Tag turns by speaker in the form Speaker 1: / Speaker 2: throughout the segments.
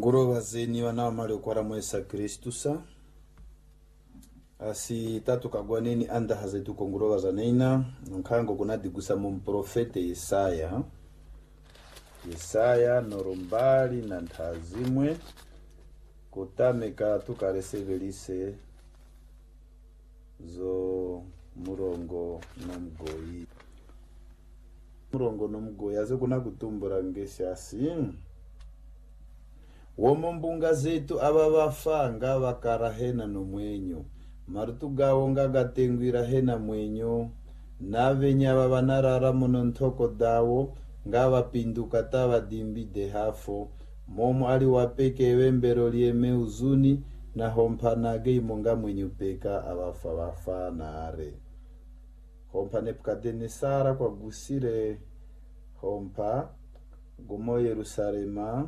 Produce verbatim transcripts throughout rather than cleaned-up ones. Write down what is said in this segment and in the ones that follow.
Speaker 1: Ngurova zeni wana mali kwa mwesa Kristusa asi tatu kagwaneni anda hazetu kongurova za neina nkango kunadigusa mu profete Yesaya Yesaya norumbali na ntazimwe kutameka tukaresevelise zo murongo nomgoyi murongo nomgoyi aze kuna kutumbura ngesi asi womo mbunga zetu aba bafanga bakarahena no mwenyo marutu gawo ngagatengwira hena mwenyo navenya baba narara muno ntoko dawo ngabapinduka tabadimbi dehafo momo ali wapeke wembero lieme uzuni na hompanage imonga mwenyo peka abafa bafanare hompa Nebukadnesara kwa gusire hompa gumo Yerusalema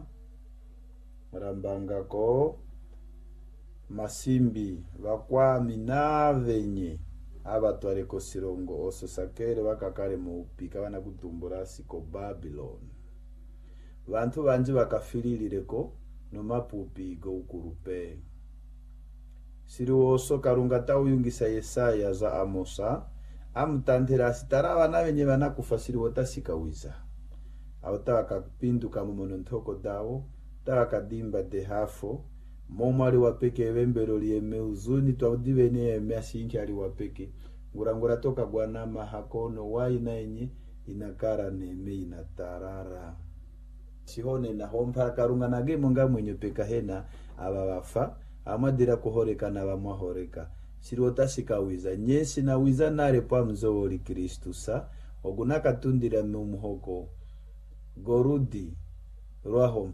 Speaker 1: rambangako masimbi bakwami navenye abatwareko sirongo oso sakere bakakare mu upika bana kutumbura siko Babylon bantu banje bakafililireko no mapupi go ukurupe siriwoso karunga tauyungisa Yesaya za Amosa amtantera sitara bana benye bana kufasiri wotasika wiza awata bakapinduka mu monontoko dawo takadimba dehafo momo ali wapeke wembero lieme uzuni twabdivene eme asinki ali wapeke ngurangura toka bwana mahakono waina enye inakara neme inatarara sihone na hompa karunga nage monga mwenyo peka hena ababafa amadira kuhoreka na bamwahoreka sirota sikawiza nyesi na wiza nare pa mzowoli Kristusa ogunaka tundira mu muhoko gorudi roho